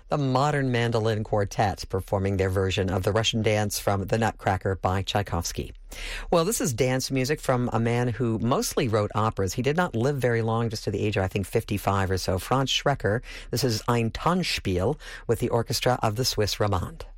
the Modern Mandolin Quartet performing their version of the Russian dance from The Nutcracker by Tchaikovsky. Well, this is dance music from a man who mostly wrote operas. He did not live very long, just to the age of, I think, 55 or so. Franz Schrecker. This is Ein Tonspiel with the orchestra of the Swiss Romande.